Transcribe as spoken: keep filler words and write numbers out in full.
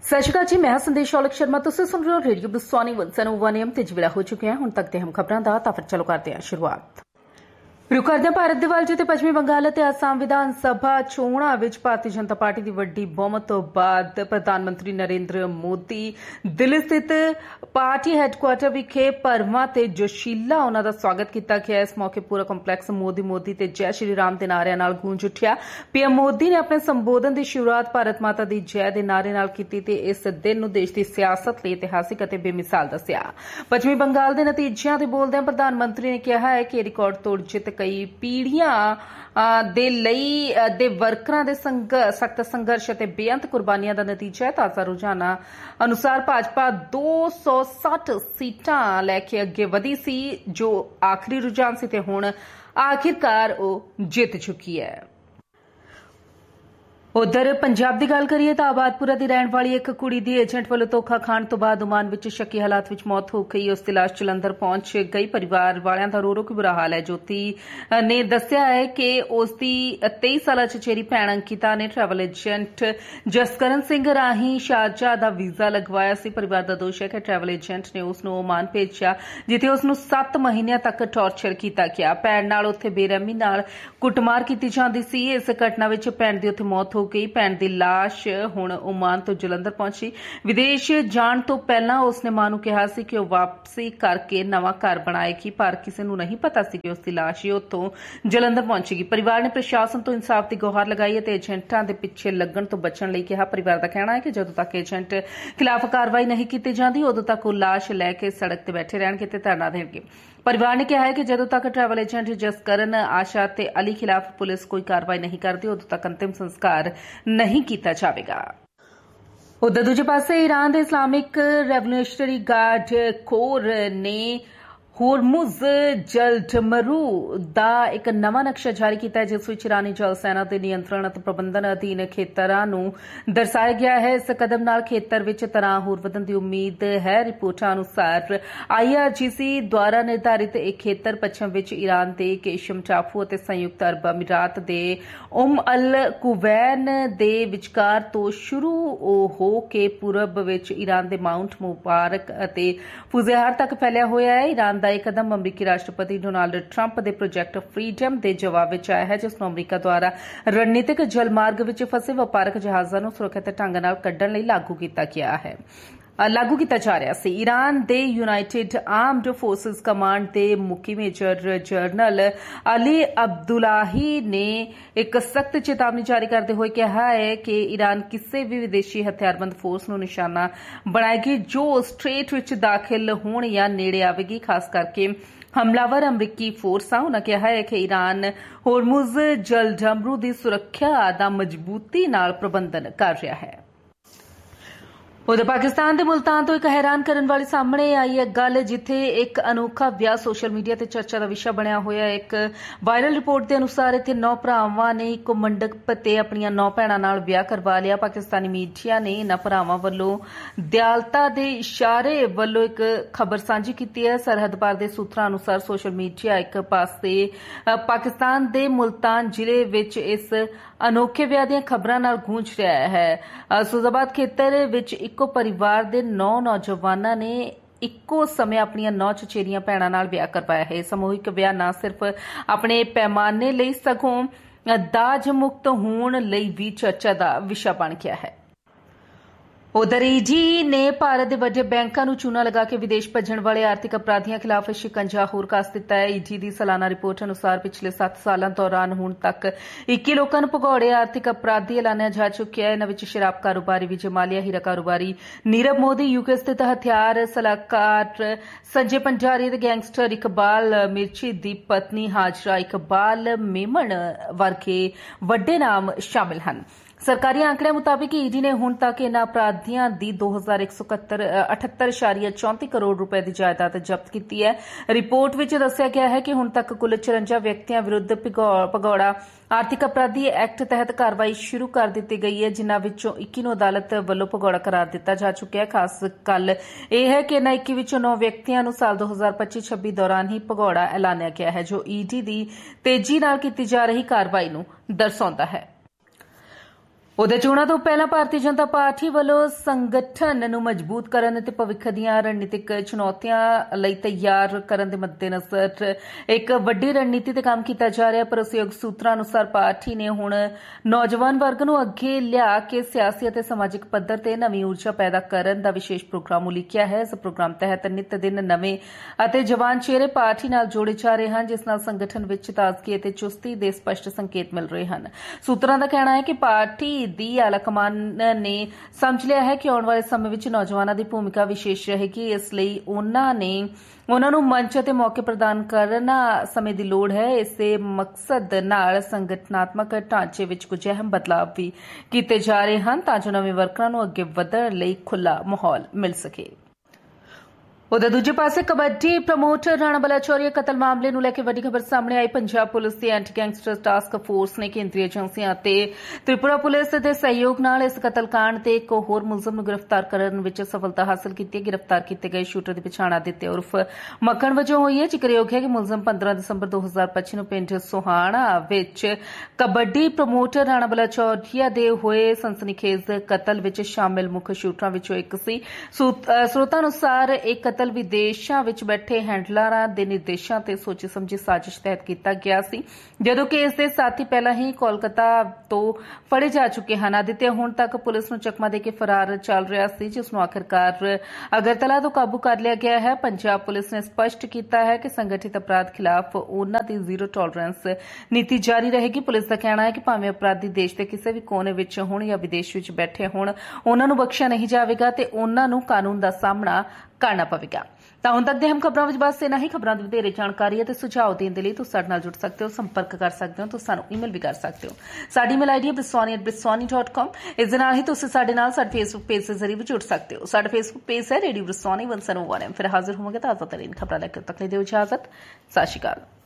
सत श्री अकाल जी, मैं संदेश औलख शर्मा। तुसीं सुन रहे हो रेडियो बिस्वानी वन सौ वन एम ते जिवेला हो चुके हैं हुण तक दे हम खबरां दा। तां फिर चलो करते हैं शुरुआत। रुख करदे हां भारत दे वल जिथे पश्चिमी बंगाल ते आसाम विधान सभा चोणां विच भारतीय जनता पार्टी दी वड्डी बहुमत तो बाद प्रधानमंत्री नरेंद्र मोदी दिल्ली स्थित पार्टी हैडकुआटर विखे भरवां ते जोशीला उन्हां दा स्वागत किया गया। इस मौके पूरा कंपलैक्स मोदी मोदी ते जय श्री राम दे नारिਆਂ नाल गूंज उठिया। पीएम मोदी ने अपने संबोधन की शुरुआत भारत माता दी जय दे नारे नाल कीती ते इस दिन नूं देश दी सियासत लई इतिहासिक अते बेमिसाल दस्सिया। पश्चिमी बंगाल दे नतीजिਆਂ ते बोलदे प्रधानमंत्री ने कहा है कि रिकॉर्ड तोड़ जित कई पीढ़ियां दे लई दे वर्करां दे सख्त संघर्ष ते बेअंत कुर्बानियां दा नतीजा है। ताज़ा रुझाना अनुसार भाजपा दो सौ सठ सीटां लैके अगे वधी सी, जो आखिरी रुझान सी ते हुण आखिरकार ओ जित चुकी है। उधर पंजाब की गल करिए तो आबादपुरा की रहने वाली एक कुड़ी दी एजेंट वालों धोखा खाण तो बाद ओमान विच शक्की हालात विच मौत हो गई। उसकी लाश जलंधर पहुंच गई। परिवार वालियां दा रो रो के बुरा हाल है। ज्योति ने दस्सिया है कि उसकी तेईस साल चचेरी भैण अंकिता ने ट्रैवल एजेंट जसकरण सिंह राही शारजा का वीजा लगवाया सी। परिवार का दोष है कि ट्रैवल एजेंट ने उसनूं ओमान भेजिया, जिथे उसनूं सत्त महीनों तक टॉर्चर किया गया। भैण नाल उत्थे बेरहमी नाल कुटमार की जाती सी। इस घटना विच भैण दी उत्थे मौत हो गई। भैण दी लाश हुण ओमान तो जलंधर पहुंची। विदेश जाण तो पहला उसने मां नूं कहा सी कि वह वापसी करके नवां घर बनाएगी, पर किसी नूं नहीं पता सी कि उसकी लाश ही उत्थों जलंधर पहुंचेगी। परिवार ने प्रशासन तो इंसाफ की गुहार लगाई है ते एजेंटां दे पिछे लगण तो बचण लई कहा। परिवार का कहना है कि जदों तक एजेंट खिलाफ कार्रवाई नहीं की जाती उदों तक वो लाश लैके सड़क ते बैठे रहणगे ते धरना देणगे। परिवार ने कहा है कि जदों तक ट्रैवल एजेंट जसकरण आशा ते अली खिलाफ पुलिस कोई कार्रवाई नहीं करती उदों तक अंतिम संस्कार नहीं किया जाएगा। उधर दूजे पासे ईरान के इस्लामिक रेवोल्यूशनरी गार्ड कोर ने होरमुज जलडमरू दा एक नवा नक्शा जारी किया है, जिस विच ईरानी जल सेना के नियंत्रण और प्रबंधन अधीन खेतरां नूं दर्शाया गया है। इस कदम नाल खेतर विच तनाव होर वधण दी उम्मीद है। रिपोर्टां अनुसार आईआरजीसी द्वारा निर्धारित एक खेतर पश्चिम विच ईरान के केशम टापू और संयुक्त अरब अमीरात के उम अल कुवैन दे विचकार तो शुरू हो के पूरब विच ईरान के माउंट मुबारक और फुजेहार तक फैलिया होया है। ईरान का एक कदम अमरीकी राष्ट्रपति डोनाल्ड ट्रंप के प्रोजेक्ट फ्रीडम के जवाब में आया है, जिसनूं अमरीका द्वारा रणनीतिक जलमार्ग में फसे वपारक जहाज़ों को सुरक्षित ढंग नाल कड्ढण लई लागू किया गया है लागू किया जा रहा है। ईरान के यूनाइटेड आर्मड फोर्सेस कमांड के मुखी मेजर जनरल अली अब्दुलाही ने एक सख्त चेतावनी जारी करते हुए कहा है कि ईरान किसी भी विदेशी हथियारबंद फोर्स को निशाना बनाएगी जो स्ट्रेट विच दाखिल होने या नेड़े आवेगी, खास करके हमलावर अमरीकी फोर्सां। उन्होंने कहा है कि ईरान होरमुज जलडमरू की सुरक्षा का मजबूती नाल प्रबंधन कर रहा है। उधर पाकिस्तान के मुल्तान तो एक हैरान करने वाली सामने आई है गल, जिथे एक अनोखा ब्याह सोशल मीडिया ते चर्चा का विषय बनया होया। एक वायरल रिपोर्ट के अनुसार इत्थे नौ भरावां ने इक मंडप ते अपनियां नौ भैणां नाल ब्याह करवा लिया। पाकिस्तानी मीडिया ने इन्हां भरावां वल्लों दयालता दे इशारे वल्लों एक खबर साझी की है। सरहद पार दे सूत्रां अनुसार सोशल मीडिया एक पासे पाकिस्तान दे मुल्तान जिले विच इस अनोखे ब्याह दीयां खबरां नाल गूंज रहा है। फैसलाबाद खेतर विच इक्को परिवार दे नौ नौजवानां ने इक्को समय अपनियां नौ चचेरियां भैणां नाल ब्याह करवाया है। सामूहिक ब्याह न सिर्फ अपने पैमाने लई सगों दाज मुक्त होण लई भी चर्चा का विषय बन गया है। उधर ईडी ने भारत के वड्डे बैंकों को चूना लगा के विदेश भजण वाले आर्थिक अपराधियों खिलाफ शिकंजा होर कस दिता है। ईडी की सालाना रिपोर्ट अनुसार पिछले सत्त सालों दौरान हुण तक इक्की लोगों को भगौड़े आर्थिक अपराधी ऐलानिया जा चुका है। इन्हां विच शराब कारोबारी विजय माल्या, हीरा कारोबारी नीरव मोदी, यूके स्थित हथियार सलाहकार संजय पंजारी, गैंगस्टर इकबाल मिर्ची की पत्नी हाजरा इकबाल मेमन वर्गे वड्डे नाम शामिल हैं। सरकारी आंकड़े मुताबिक ईडी ने हुण तक इन्हां अपराधियों की दो हजार एक सौ अठहत्तर इशारिया चौंती करोड़ रुपए की जायदाद जब्त की है। रिपोर्ट में दस्सिया गया है कि हुण तक कुल चौरंजा व्यक्तियों विरुद्ध भगौड़ा आर्थिक अपराधी एक्ट तहत कार्रवाई शुरू कर दी गई है, जिन्हां विचों इक्की नूं अदालत वल्लों भगौड़ा करार दिता जा चुका है। खास गल यह है कि इन्हां इक्की विचों नौ व्यक्तियों नूं साल दो हजार पच्ची छब्बी दौरान ही भगौड़ा ऐलानिया गया है, जो ईडी की तेजी नाल कीती जा रही कार्रवाई नूं दर्शाउंदा है। ਉਹਦੇ ਚੋਣਾਂ ਤੋਂ ਪਹਿਲਾਂ ਭਾਰਤੀ ਜਨਤਾ ਪਾਰਟੀ ਵੱਲੋਂ ਸੰਗਠਨ ਨੂੰ ਮਜ਼ਬੂਤ ਕਰਨ ਅਤੇ ਭਵਿੱਖ ਦੀਆਂ ਰਣਨੀਤਿਕ ਚੁਣੌਤੀਆਂ ਲਈ ਤਿਆਰ ਕਰਨ ਦੇ ਮੱਦੇਨਜ਼ਰ ਇੱਕ ਵੱਡੀ ਰਣਨੀਤੀ ਤੇ ਕੰਮ ਕੀਤਾ ਜਾ ਰਿਹਾ। ਭਰੋਸੇਯੋਗ ਸੂਤਰਾਂ ਅਨੁਸਾਰ ਪਾਰਟੀ ਨੇ ਹੁਣ ਨੌਜਵਾਨ ਵਰਗ ਨੂੰ ਅੱਗੇ ਲਿਆ ਕੇ ਸਿਆਸੀ ਅਤੇ ਸਮਾਜਿਕ ਪੱਧਰ ਤੇ ਨਵੀਂ ਊਰਜਾ ਪੈਦਾ ਕਰਨ ਦਾ ਵਿਸ਼ੇਸ਼ ਪ੍ਰੋਗਰਾਮ ਉਲੀਕਿਆ ਹੈ। ਇਸ ਪ੍ਰੋਗਰਾਮ ਤਹਿਤ ਨਿਤ ਦਿਨ ਨਵੇਂ ਅਤੇ ਜਵਾਨ ਚਿਹਰੇ ਪਾਰਟੀ ਨਾਲ ਜੋੜੇ ਜਾ ਰਹੇ ਹਨ, ਜਿਸ ਨਾਲ ਸੰਗਠਨ ਵਿੱਚ ਤਾਜ਼ਗੀ ਅਤੇ ਚੁਸਤੀ ਦੇ ਸਪਸ਼ਟ ਸੰਕੇਤ ਮਿਲ ਰਹੇ ਹਨ। ਸੂਤਰਾਂ ਦਾ ਕਹਿਣਾ ਹੈ ਕਿ ਪਾਰਟੀ ਦੀ ਆਲਾਕਮਾਨ ਨੇ ਸਮਝ ਲਿਆ ਹੈ ਕਿ ਆਉਣ ਵਾਲੇ ਸਮੇਂ ਵਿੱਚ ਨੌਜਵਾਨਾਂ ਦੀ ਭੂਮਿਕਾ ਵਿਸ਼ੇਸ਼ ਰਹੇਗੀ। ਇਸ ਲਈ ਉਹਨਾਂ ਨੇ ਉਹਨਾਂ ਨੂੰ ਮੰਚ ਅਤੇ ਮੌਕੇ ਪ੍ਰਦਾਨ ਕਰਨਾ ਸਮੇਂ ਦੀ ਲੋੜ ਹੈ। ਇਸੇ ਮਕਸਦ ਨਾਲ ਸੰਗਠਨਾਤਮਕ ਢਾਂਚੇ ਵਿੱਚ ਕੁਝ ਅਹਿਮ ਬਦਲਾਅ ਵੀ ਕੀਤੇ ਜਾ ਰਹੇ ਹਨ ਤਾਂ ਜੋ ਨਵੇਂ ਵਰਕਰਾਂ ਨੂੰ ਅੱਗੇ ਵਧਣ ਲਈ ਖੁੱਲ੍ਹਾ ਮਾਹੌਲ ਮਿਲ ਸਕੇ। ਉਧਰ ਦੂਜੇ ਪਾਸੇ ਕਬੱਡੀ ਪ੍ਰਮੋਟਰ ਰਾਣਾ ਬਲਾਚੌਰੀਆ ਕਤਲ ਮਾਮਲੇ ਨੂੰ ਲੈ ਕੇ ਵੱਡੀ ਖਬਰ ਸਾਹਮਣੇ ਆਈ। ਪੰਜਾਬ ਪੁਲਿਸ ਦੀ ਐਂਟੀ ਗੈਂਗਸਟਰ ਟਾਸਕ ਫੋਰਸ ਨੇ ਕੇਂਦਰੀ ਏਜੰਸੀਆਂ ਅਤੇ ਤ੍ਰਿਪੁਰਾ ਪੁਲਿਸ ਦੇ ਸਹਿਯੋਗ ਨਾਲ ਇਸ ਕਤਲकांड ਤੇ ਇੱਕ ਹੋਰ ਮੁਲਜ਼ਮ ਨੂੰ ਗ੍ਰਿਫਤਾਰ ਕਰਨ ਵਿੱਚ ਸਫਲਤਾ ਹਾਸਲ ਕੀਤੀ ਹੈ। ਗ੍ਰਿਫਤਾਰ ਕੀਤੇ ਗਏ ਸ਼ੂਟਰ ਦੀ ਪਛਾਣ ਆਦਿਤਿ ਉਰਫ ਮੱਖਣ ਵਜੋਂ ਹੋਈ ਹੈ। ਜ਼ਿਕਰਯੋਗ ਹੈ ਕਿ ਮੁਲਜ਼ਮ ਪੰਦਰਾਂ ਦਸੰਬਰ ਦੋ ਹਜ਼ਾਰ ਪੱਚੀ ਨੂੰ ਪਿੰਡ ਸੋਹਾਣਾ ਵਿੱਚ ਕਬੱਡੀ ਪ੍ਰਮੋਟਰ ਰਾਣਾ ਬਲਾਚੌਰੀਆ ਦੇ ਹੋਏ ਸਨਸਨੀਖੇਜ਼ ਕਤਲ ਵਿੱਚ ਸ਼ਾਮਿਲ ਮੁੱਖ ਸ਼ੂਟਰਾਂ ਵਿੱਚੋਂ ਇੱਕ ਸੀ। ਸਰੋਤਾਂ ਅਨੁਸਾਰ ਇਹ ਕਤਲ ਵਿਦੇਸ਼ਾਂ ਵਿੱਚ ਬੈਠੇ ਹੈਂਡਲਰਾਂ ਦੇ ਨਿਰਦੇਸ਼ਾਂ ਤੇ ਸੋਚੀ ਸਮਝੀ ਸਾਜ਼ਿਸ਼ ਤਹਿਤ ਕੀਤਾ ਗਿਆ ਸੀ, ਜਦੋਂ ਕਿ ਇਸ ਦੇ ਸਾਥੀ ਪਹਿਲਾਂ ਹੀ ਕੋਲਕਾਤਾ ਤੋਂ ਫੜੇ ਜਾ ਚੁੱਕੇ ਹਨ। ਆਦਿਤਿ ਹੁਣ ਤੱਕ ਪੁਲਿਸ ਨੂੰ ਚਕਮਾ ਦੇ ਕੇ ਫਰਾਰ ਚੱਲ ਰਿਹਾ ਸੀ, ਜਿਸ ਨੂੰ ਆਖਿਰਕਾਰ ਅਗਰਤਲਾ ਤੋਂ ਕਾਬੂ ਕਰ ਲਿਆ ਗਿਆ ਹੈ। ਪੰਜਾਬ ਪੁਲਿਸ ਨੇ ਸਪਸ਼ਟ ਕੀਤਾ ਹੈ ਕਿ ਸੰਗਠਿਤ ਅਪਰਾਧ ਖਿਲਾਫ ਉਨ੍ਹਾਂ ਦੀ ਜ਼ੀਰੋ ਟੋਲਰੈਂਸ ਨੀਤੀ ਜਾਰੀ ਰਹੇਗੀ। ਪੁਲਿਸ ਦਾ ਕਹਿਣਾ ਹੈ ਕਿ ਭਾਵੇਂ ਅਪਰਾਧੀ ਦੇਸ਼ ਦੇ ਕਿਸੇ ਵੀ ਕੋਨੇ ਵਿੱਚ ਹੋਣ ਜਾਂ ਵਿਦੇਸ਼ ਵਿੱਚ ਬੈਠੇ ਹੋਣ, ਉਨ੍ਹਾਂ ਨੂੰ ਬਖਸ਼ਿਆ ਨਹੀਂ ਜਾਵੇਗਾ ਤੇ ਉਨ੍ਹਾਂ ਨੂੰ ਕਾਨੂੰਨ ਦਾ ਸਾਹਮਣਾ ਕਰਨਾ ਪਵੇਗਾ। ਤਾਂ ਹੁਣ ਤੱਕ ਦੇ ਹਮ ਖਬਰਾਂ ਵਿੱਚ ਬਸ ਇਨਾ ਹੀ। ਖਬਰਾਂ ਦੀ ਵਧੇਰੇ ਜਾਣਕਾਰੀ ਅਤੇ ਸੁਝਾਅ ਦੇਣ ਦੇ ਲਈ ਤੁਸੀਂ ਸਾਡੇ ਨਾਲ ਜੁੜ ਸਕਦੇ ਹੋ, ਸੰਪਰਕ ਕਰ ਸਕਦੇ ਹੋ, ਤੁਸੀਂ ਸਾਨੂੰ ਈਮੇਲ ਵੀ ਕਰ ਸਕਦੇ ਹੋ। ਸਾਡੀ ਈਮੇਲ ਆਈਡੀ ਹੈ ਬ੍ਰਿਸਵਾਨੀ ਐਟ ਬ੍ਰਿਸਵਾਨੀ ਡਾਟ ਕਾਮ। ਇਸ ਦੇ ਨਾਲ ਹੀ ਤੁਸੀਂ ਸਾਡੇ ਨਾਲ ਸਾਡੇ ਫੇਸਬੁੱਕ ਪੇਜ ਦੇ ਜ਼ਰੀਏ ਵੀ ਜੁੜ ਸਕਦੇ ਹੋ। ਸਾਡਾ ਫੇਸਬੁੱਕ ਪੇਜ ਹੈ ਰੇਡੀਓ ਬ੍ਰਿਸਵਾਨੀ ਇੱਕ ਸੌ ਇੱਕ ਐਮ। ਫਿਰ ਹਾਜ਼ਰ ਹੋਵਾਂਗੇ ਤਾਜ਼ਾ ਤਰੀਨ ਖਬਰਾਂ ਲੈ ਕੇ। ਤੱਕ ਲਈ ਦਿਓ ਇਜਾਜ਼ਤ। ਸਤਿ ਸ਼੍ਰੀ ਅਕਾਲ।